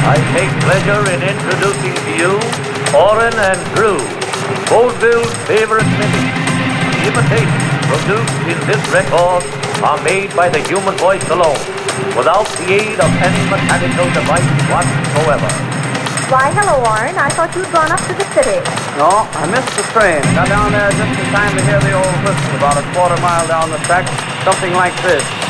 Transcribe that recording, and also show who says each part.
Speaker 1: I take pleasure in introducing to you Orin and Drew, Vaudeville's favorite mimics. The imitations produced in this record are made by the human voice alone, without the aid of any mechanical device whatsoever.
Speaker 2: Why, hello, Orin. I thought you'd gone up to the city.
Speaker 3: No, I missed the train. Got down there just in time to hear the old whistle about a quarter mile down the track, something like this.